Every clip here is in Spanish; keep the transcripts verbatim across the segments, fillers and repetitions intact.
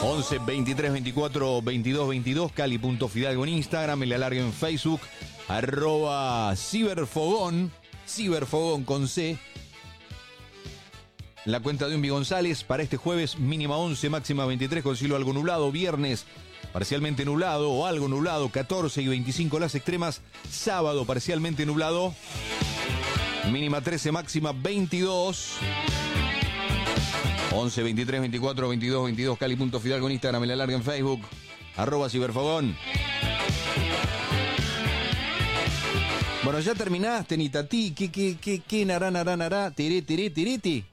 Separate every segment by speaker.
Speaker 1: once, veintitrés, veinticuatro, veintidós, veintidós, Cali.Fidalgo en Instagram, el alargue en Facebook, arroba Ciberfogón, Ciberfogón con C. La cuenta de Unbi González para este jueves, mínima once, máxima veintitrés, con cielo algo nublado. Viernes, parcialmente nublado o algo nublado, catorce y veinticinco las extremas. Sábado, parcialmente nublado, mínima trece, máxima veintidós. once, veintitrés, veinticuatro, veintidós, veintidós, Cali.Fidalgo en Instagram, el alargue en Facebook, arroba Ciberfogón. Bueno, ya terminaste, Nitatí. ¿Qué, qué, qué, qué, nará, nará, nará, tiré, tiré, tiriti?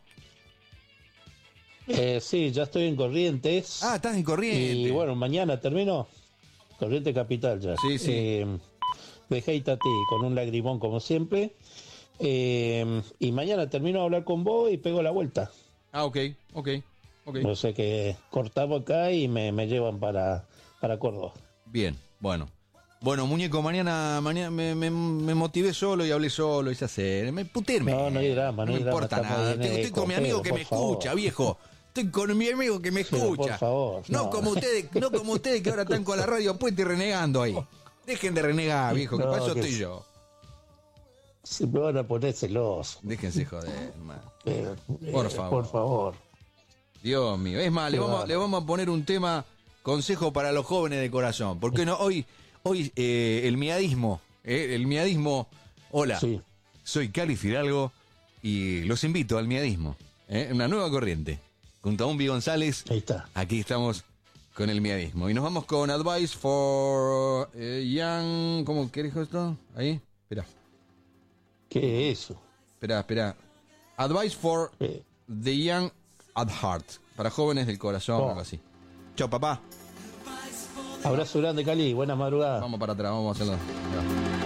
Speaker 2: Eh, sí, ya estoy en Corrientes.
Speaker 1: Ah, estás en Corrientes.
Speaker 2: Y bueno, mañana termino. Corrientes Capital ya.
Speaker 1: Sí, sí.
Speaker 2: Eh, dejé Itatí con un lagrimón como siempre. Eh, y mañana termino de hablar con vos y pego la vuelta.
Speaker 1: Ah, ok, ok, ok.
Speaker 2: No sé, que cortamos acá y me, me llevan para, para Córdoba.
Speaker 1: Bien, bueno. Bueno, muñeco, mañana, mañana me, me, me motivé solo y hablé solo y ya sé. Me putirme.
Speaker 2: No, no hay drama, no,
Speaker 1: no
Speaker 2: hay drama.
Speaker 1: importa nada.
Speaker 2: Bien,
Speaker 1: Estoy, estoy con mi amigo que me
Speaker 2: favor.
Speaker 1: escucha, viejo. Estoy con mi amigo que me
Speaker 2: Pero,
Speaker 1: escucha.
Speaker 2: por favor,
Speaker 1: no,
Speaker 2: no.
Speaker 1: como ustedes, no como ustedes que ahora están con la radio puesta y renegando ahí. Dejen de renegar, viejo, que
Speaker 2: No,
Speaker 1: para eso
Speaker 2: que
Speaker 1: estoy
Speaker 2: sí.
Speaker 1: yo.
Speaker 2: Se me van a poner celosos.
Speaker 1: Déjense joder, man.
Speaker 2: Eh,
Speaker 1: Por
Speaker 2: eh,
Speaker 1: favor.
Speaker 2: Por favor.
Speaker 1: Dios mío. Es más, le vamos, le vamos a poner un tema, consejo para los jóvenes de corazón. Porque no, hoy, hoy eh, el miadismo, eh, el miadismo, hola,
Speaker 2: Sí.
Speaker 1: soy Cali Fidalgo y los invito al miadismo, eh, una nueva corriente. Junto a Unbi González,
Speaker 2: Ahí está.
Speaker 1: aquí estamos con el miadismo. Y nos vamos con Advice for eh, Young, ¿cómo querés esto? Ahí, espera,
Speaker 2: ¿Qué es eso?
Speaker 1: espera, espera. Advice for
Speaker 2: Eh,
Speaker 1: the Young at Heart, para jóvenes del corazón,
Speaker 2: Oh.
Speaker 1: algo así. Chao, papá.
Speaker 2: abrazo grande, Cali. Buenas madrugadas.
Speaker 1: Vamos para atrás, vamos a hacerlo. Ya.